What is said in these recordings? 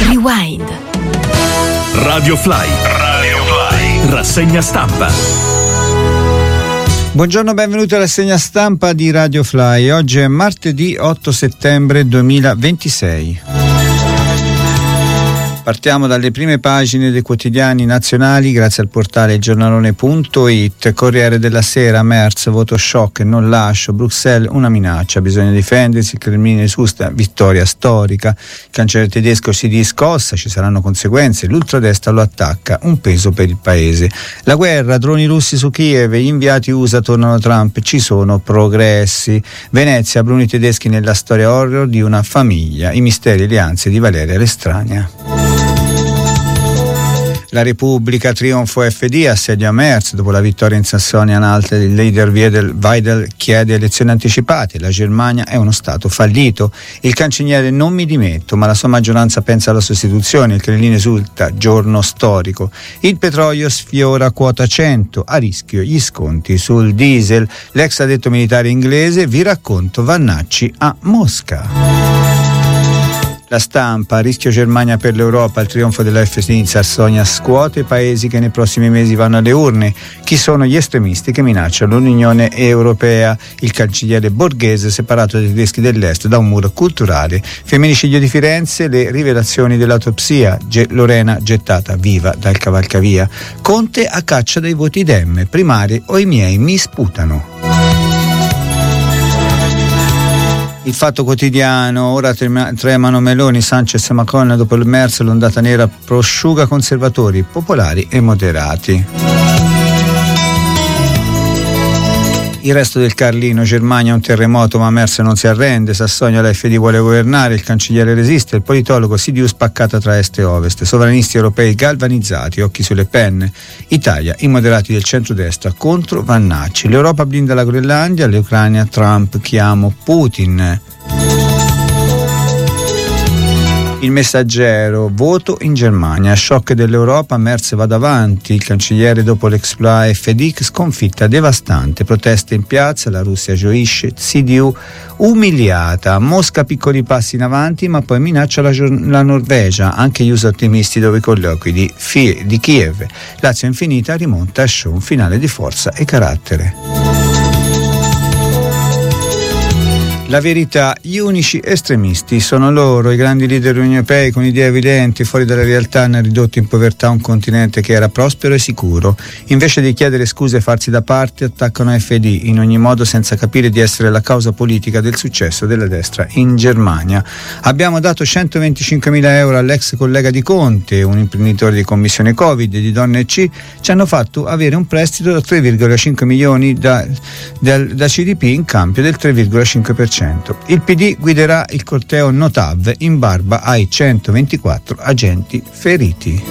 Rewind. Radio Fly. Rassegna stampa. Buongiorno, benvenuti alla rassegna stampa di Radio Fly. Oggi è martedì 8 settembre 2026. Partiamo dalle prime pagine dei quotidiani nazionali grazie al portale giornalone.it. Corriere della Sera, Merz, voto shock, non lascio, Bruxelles una minaccia, bisogna difendersi, il Cremlino esusta, vittoria storica, il cancelliere tedesco si discossa, ci saranno conseguenze, l'ultradestra lo attacca, un peso per il paese. La guerra, droni russi su Kiev, gli inviati USA tornano Trump, ci sono progressi. Venezia, Bruni tedeschi nella storia horror di una famiglia, i misteri e le ansie di Valeria l'Estranea. La Repubblica, trionfo FD, assedio a Merz, dopo la vittoria in Sassonia-Anhalt il leader Weidel chiede elezioni anticipate, la Germania è uno stato fallito, il cancelliere non mi dimetto ma la sua maggioranza pensa alla sostituzione, il Cremlino esulta, giorno storico, il petrolio sfiora quota 100, a rischio gli sconti sul diesel, l'ex addetto militare inglese, vi racconto Vannacci a Mosca. La Stampa, a rischio Germania per l'Europa, il trionfo della FD in Sassonia scuote i paesi che nei prossimi mesi vanno alle urne. Chi sono gli estremisti che minacciano l'Unione Europea? Il cancelliere Borghese separato dai tedeschi dell'Est da un muro culturale. Femminicidio di Firenze, le rivelazioni dell'autopsia. Lorena gettata viva dal cavalcavia. Conte a caccia dei voti Dem, primarie o i miei mi sputano. Il Fatto Quotidiano, ora tremano Meloni, Sanchez e Macron dopo il Merz, l'ondata nera prosciuga conservatori, popolari e moderati. Il resto del Carlino, Germania un terremoto ma Merz non si arrende, Sassonia la FD vuole governare, il cancelliere resiste, il politologo CDU spaccata tra est e ovest, sovranisti europei galvanizzati, occhi sulle penne, Italia, i moderati del centrodestra contro Vannacci, l'Europa blinda la Groenlandia, l'Ucraina Trump chiamo Putin. Il Messaggero, voto in Germania, shock dell'Europa, Merz va davanti, il cancelliere dopo l'exploit FD, sconfitta devastante, proteste in piazza, la Russia gioisce, CDU umiliata, Mosca piccoli passi in avanti ma poi minaccia la Norvegia, anche gli USA ottimisti dopo i colloqui di Kiev, Lazio infinita rimonta a show, un finale di forza e carattere. La Verità, gli unici estremisti sono loro, i grandi leader europei con idee evidenti, fuori dalla realtà hanno ridotto in povertà un continente che era prospero e sicuro. Invece di chiedere scuse e farsi da parte, attaccano FD, in ogni modo senza capire di essere la causa politica del successo della destra in Germania. Abbiamo dato 125.000 euro all'ex collega di Conte, un imprenditore di commissione Covid di Donne C, ci hanno fatto avere un prestito da 3,5 milioni da CDP in cambio del 3,5%. Il PD guiderà il corteo Notav in barba ai 124 agenti feriti.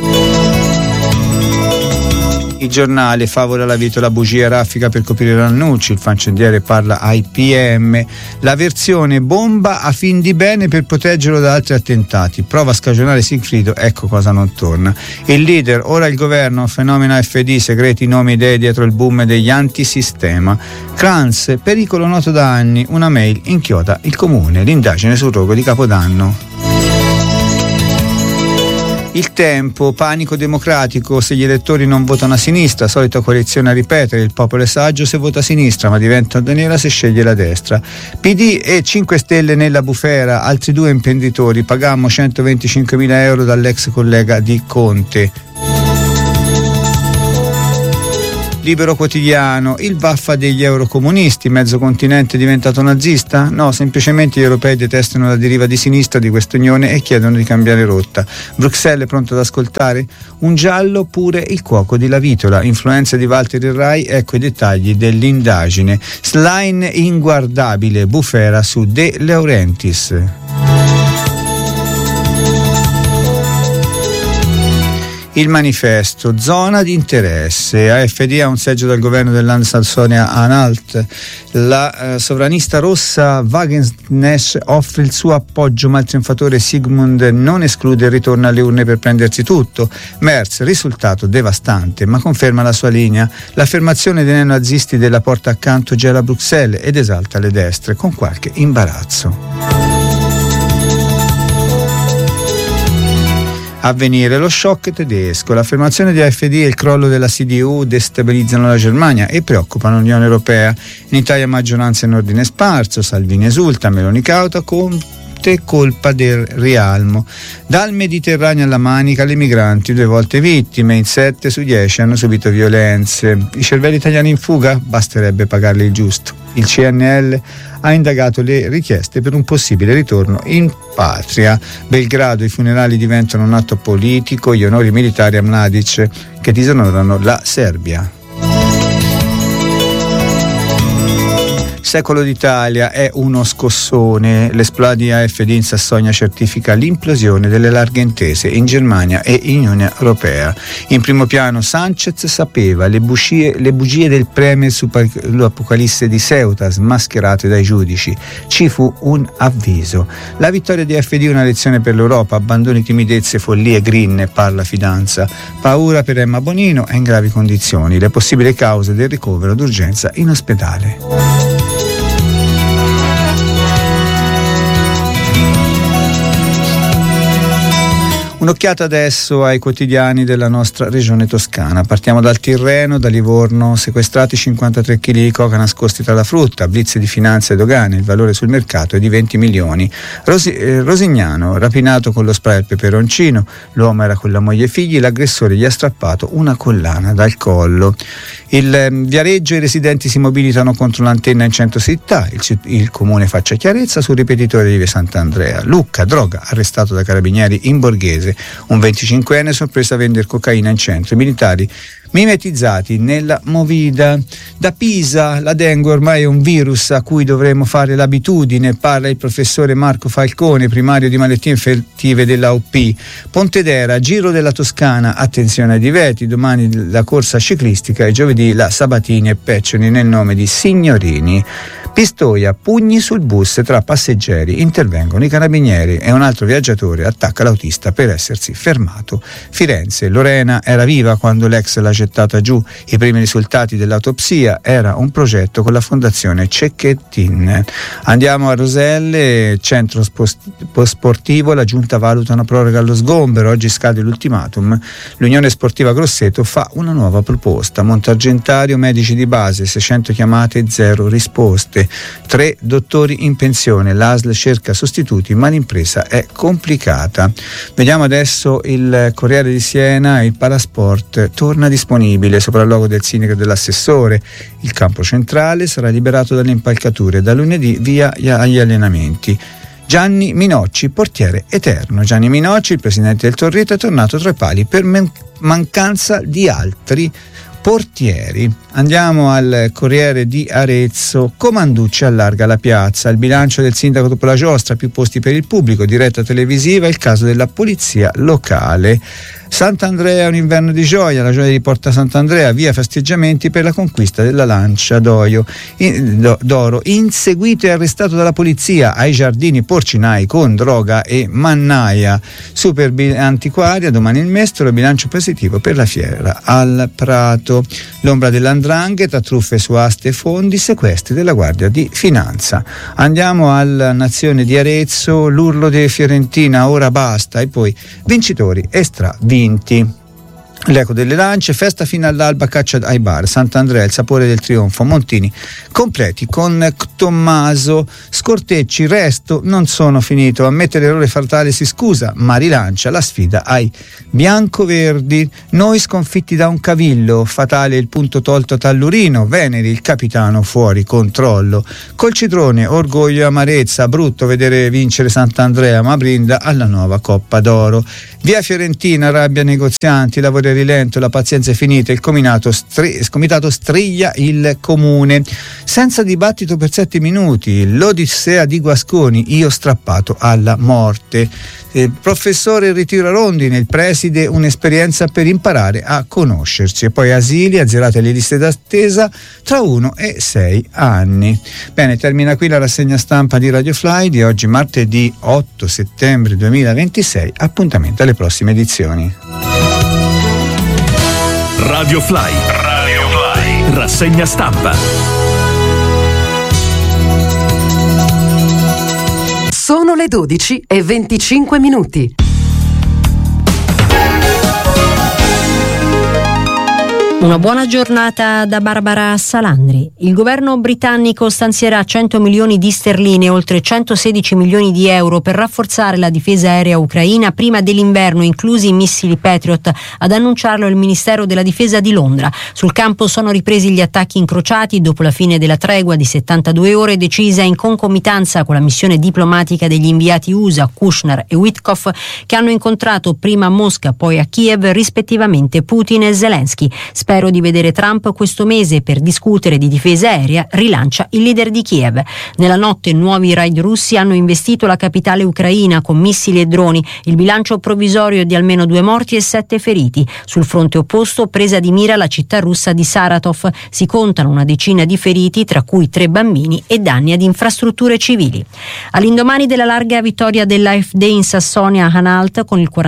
Il Giornale, favola la vitola bugia raffica per coprire Rannucci, il fancendiere parla ai PM, la versione bomba a fin di bene per proteggerlo da altri attentati, prova a scagionare Sigfrido, ecco cosa non torna. Il leader, ora il governo, fenomeno FD, segreti nomi idee dietro il boom degli antisistema. Kranz, pericolo noto da anni, una mail inchioda il comune, l'indagine sul rogo di Capodanno. Il Tempo, panico democratico, se gli elettori non votano a sinistra, solita coalizione a ripetere, il popolo è saggio se vota a sinistra ma diventa nera se sceglie la destra. PD e 5 Stelle nella bufera, altri 2 imprenditori, pagammo 125.000 euro dall'ex collega di Conte. Libero Quotidiano, il vaffa degli eurocomunisti, mezzo continente è diventato nazista? No, semplicemente gli europei detestano la deriva di sinistra di questa unione e chiedono di cambiare rotta. Bruxelles è pronto ad ascoltare? Un giallo pure il cuoco di La Vitola, influenza di Walter Rai, ecco i dettagli dell'indagine. Slime inguardabile, bufera su De Laurentiis. Il Manifesto, zona di interesse, AfD ha un seggio dal governo del Land Sassonia-Anhalt, la sovranista rossa Wagenknecht offre il suo appoggio ma il trionfatore Sigmund non esclude il ritorno alle urne per prendersi tutto. Merz, risultato devastante ma conferma la sua linea, l'affermazione dei neonazisti della porta accanto gela Bruxelles ed esalta le destre con qualche imbarazzo. Avvenire, lo shock tedesco, l'affermazione di AfD e il crollo della CDU destabilizzano la Germania e preoccupano l'Unione Europea. In Italia maggioranza in ordine sparso, Salvini esulta, Meloni cauta, Conte colpa del rialmo. Dal Mediterraneo alla Manica le migranti 2 volte vittime, in 7 su 10 hanno subito violenze. I cervelli italiani in fuga? Basterebbe pagarli il giusto. Il CNL ha indagato le richieste per un possibile ritorno in patria. Belgrado, i funerali diventano un atto politico, gli onori militari a Mladic che disonorano la Serbia. Secolo d'Italia è uno scossone. L'esploit di AfD in Sassonia certifica l'implosione delle larghe intese in Germania e in Unione Europea. In primo piano Sanchez sapeva le bugie del premier sull'apocalisse di Ceuta smascherate dai giudici. Ci fu un avviso. La vittoria di AfD è una lezione per l'Europa. Abbandoni timidezze, follie, grinne, parla fidanza. Paura per Emma Bonino è in gravi condizioni. Le possibili cause del ricovero d'urgenza in ospedale. Un'occhiata adesso ai quotidiani della nostra regione toscana. Partiamo dal Tirreno, da Livorno, sequestrati 53 kg di coca nascosti tra la frutta, blitz di finanza e dogane, il valore sul mercato è di 20 milioni. Rosignano, rapinato con lo spray al peperoncino, l'uomo era con la moglie e figli, l'aggressore gli ha strappato una collana dal collo. Il Viareggio, i residenti si mobilitano contro l'antenna in centro città, il comune faccia chiarezza sul ripetitore di via Sant'Andrea. Lucca, droga, arrestato da carabinieri in Borghese. Un 25enne sorpreso a vendere cocaina in centro. I militari mimetizzati nella movida. Da Pisa, la dengue ormai è un virus a cui dovremo fare l'abitudine, parla il professore Marco Falcone, primario di malattie infettive della UP. Pontedera, Giro della Toscana, attenzione ai divieti, domani la corsa ciclistica e giovedì la Sabatini e Peccioni nel nome di Signorini. Pistoia, pugni sul bus tra passeggeri, intervengono i carabinieri e un altro viaggiatore attacca l'autista per essersi fermato. Firenze, Lorena era viva quando l'ex l'ha gettata giù. I primi risultati dell'autopsia, era un progetto con la fondazione Cecchettin. Andiamo a Roselle, centro sportivo, la giunta valuta una proroga allo sgombero, oggi scade l'ultimatum. L'Unione Sportiva Grosseto fa una nuova proposta. Montargentario, medici di base, 600 chiamate, 0 risposte. 3 dottori in pensione, l'ASL cerca sostituti ma l'impresa è complicata. Vediamo adesso il Corriere di Siena, il Palasport torna disponibile, sopralluogo del sindaco e dell'assessore. Il campo centrale sarà liberato dalle impalcature, da lunedì via agli allenamenti. Gianni Minocci, portiere eterno. Gianni Minocci, il presidente del Torreto, è tornato tra i pali per mancanza di altri portieri. Andiamo al Corriere di Arezzo. Comanducci allarga la piazza, il bilancio del sindaco dopo la giostra, più posti per il pubblico, diretta televisiva, il caso della polizia locale. Sant'Andrea, un inverno di gioia, la gioia di Porta Sant'Andrea, via festeggiamenti per la conquista della Lancia d'oro. Inseguito e arrestato dalla polizia ai giardini porcinai con droga e mannaia. Super antiquaria, domani il mestolo, bilancio positivo per la fiera al Prato. L'ombra dell''ndrangheta, truffe su aste e fondi, sequestri della Guardia di Finanza. Andiamo alla Nazione di Arezzo, l'urlo di Fiorentina, ora basta, e poi vincitori e stravinti. L'eco delle lance, festa fino all'alba, caccia ai bar, Sant'Andrea, il sapore del trionfo, Montini completi con Tommaso, Scortecci, resto non sono finito, ammette l'errore fatale, si scusa ma rilancia la sfida ai biancoverdi. Noi sconfitti da un cavillo, fatale il punto tolto a Tallurino, Veneri il capitano fuori controllo, col Citrone orgoglio e amarezza, brutto vedere vincere Sant'Andrea ma brinda alla nuova Coppa d'Oro. Via Fiorentina, rabbia negozianti, lavori a rilento, la pazienza è finita, il comitato striglia il comune. Senza dibattito per 7 minuti, l'Odissea di Guasconi, io strappato alla morte. Professore in ritiro a Rondine, il preside, un'esperienza per imparare a conoscerci. E poi asili, azzerate le liste d'attesa tra 1 e 6 anni. Bene, termina qui la rassegna stampa di Radio Fly di oggi, martedì 8 settembre 2026. Appuntamento alle prossime edizioni. Radio Fly. Rassegna stampa. Sono le 12:25. Una buona giornata da Barbara Salandri. Il governo britannico stanzierà 100 milioni di sterline, oltre 116 milioni di euro per rafforzare la difesa aerea ucraina prima dell'inverno, inclusi i missili Patriot. Ad annunciarlo il Ministero della Difesa di Londra. Sul campo sono ripresi gli attacchi incrociati dopo la fine della tregua di 72 ore decisa in concomitanza con la missione diplomatica degli inviati USA Kushner e Witkoff, che hanno incontrato prima a Mosca, poi a Kiev, rispettivamente Putin e Zelensky. Spero di vedere Trump questo mese per discutere di difesa aerea, rilancia il leader di Kiev. Nella notte nuovi raid russi hanno investito la capitale ucraina con missili e droni. Il bilancio provvisorio è di almeno 2 morti e 7 feriti. Sul fronte opposto, presa di mira la città russa di Saratov. Si contano una decina di feriti, tra cui 3 bambini, e danni ad infrastrutture civili. All'indomani della larga vittoria dell'AfD in Sassonia-Anhalt con il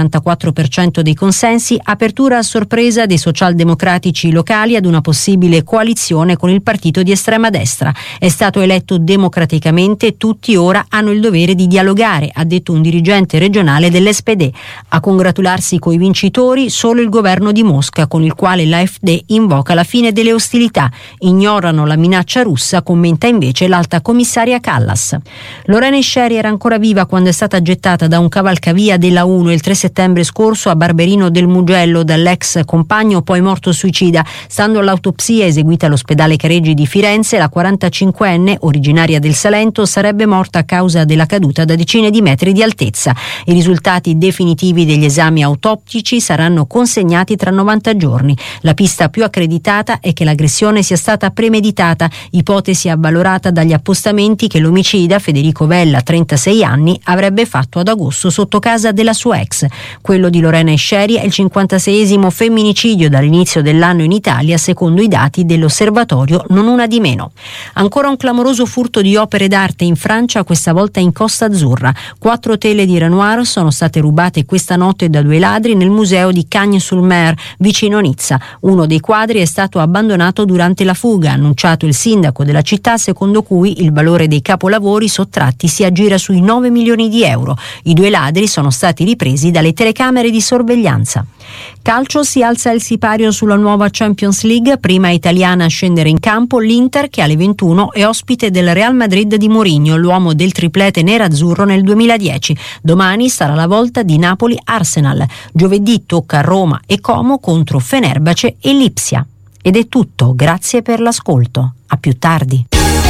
44% dei consensi, apertura a sorpresa dei socialdemocratici locali ad una possibile coalizione con il partito di estrema destra. È stato eletto democraticamente, tutti ora hanno il dovere di dialogare, ha detto un dirigente regionale dell'SPD. A congratularsi coi vincitori solo il governo di Mosca, con il quale l'AfD invoca la fine delle ostilità. Ignorano la minaccia russa, commenta invece l'alta commissaria Callas. Lorena Scieri era ancora viva quando è stata gettata da un cavalcavia della 1 il 3 settembre scorso a Barberino del Mugello dall'ex compagno, poi morto suicida. Stando all'autopsia eseguita all'ospedale Careggi di Firenze, la 45enne, originaria del Salento, sarebbe morta a causa della caduta da decine di metri di altezza. I risultati definitivi degli esami autoptici saranno consegnati tra 90 giorni. La pista più accreditata è che l'aggressione sia stata premeditata, ipotesi avvalorata dagli appostamenti che l'omicida, Federico Vella, 36 anni, avrebbe fatto ad agosto sotto casa della sua ex. Quello di Lorena Scieri è il 56esimo femminicidio dall'inizio dell'anno in Italia, secondo i dati dell'osservatorio Non Una di Meno. Ancora un clamoroso furto di opere d'arte in Francia, questa volta in Costa Azzurra. 4 tele di Renoir sono state rubate questa notte da 2 ladri nel museo di Cagnes-sur-Mer, vicino Nizza. Uno dei quadri è stato abbandonato durante la fuga, ha annunciato il sindaco della città, secondo cui il valore dei capolavori sottratti si aggira sui 9 milioni di euro. I 2 ladri sono stati ripresi dalle telecamere di sorveglianza. Calcio, si alza il sipario sulla nuova Champions League, prima italiana a scendere in campo l'Inter, che alle 21 è ospite del Real Madrid di Mourinho, l'uomo del triplete nerazzurro nel 2010. Domani sarà la volta di Napoli-Arsenal. Giovedì tocca Roma e Como contro Fenerbahce e Lipsia. Ed è tutto, grazie per l'ascolto. A più tardi.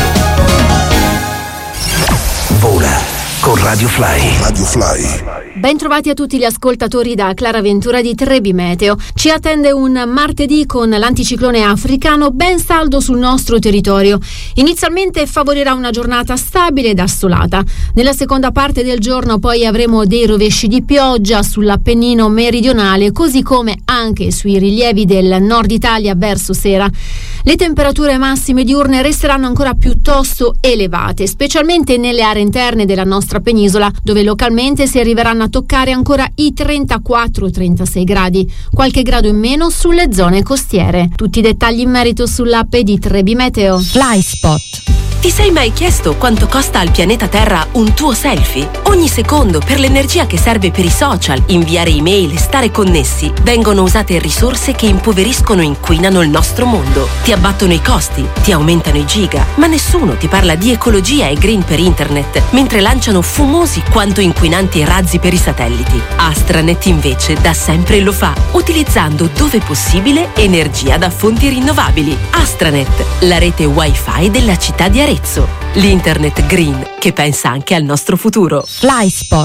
Vola con Radio Fly. Radio Fly. Ben trovati a tutti gli ascoltatori da Clara Ventura di Trebi Meteo. Ci attende un martedì con l'anticiclone africano ben saldo sul nostro territorio. Inizialmente favorirà una giornata stabile ed assolata. Nella seconda parte del giorno poi avremo dei rovesci di pioggia sull'Appennino meridionale, così come anche sui rilievi del nord Italia verso sera. Le temperature massime diurne resteranno ancora piuttosto elevate, specialmente nelle aree interne della nostra penisola, dove localmente si arriveranno a toccare ancora i 34-36 gradi, qualche grado in meno sulle zone costiere. Tutti i dettagli in merito sull'app di Trebi Meteo. Flyspot. Ti sei mai chiesto quanto costa al pianeta Terra un tuo selfie? Ogni secondo, per l'energia che serve per i social, inviare email e stare connessi, vengono usate risorse che impoveriscono e inquinano il nostro mondo. Ti abbattono i costi, ti aumentano i giga, ma nessuno ti parla di ecologia e green per internet, mentre lanciano fumosi quanto inquinanti razzi per i satelliti. Astranet invece da sempre lo fa, utilizzando dove possibile energia da fonti rinnovabili. Astranet, la rete wifi della città di Arezzo. L'internet green che pensa anche al nostro futuro. Flyspot.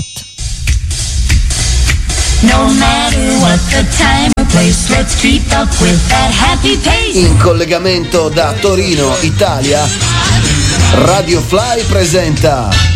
No matter what the time or place, let's keep up with that happy pace. In collegamento da Torino, Italia, Radio Fly presenta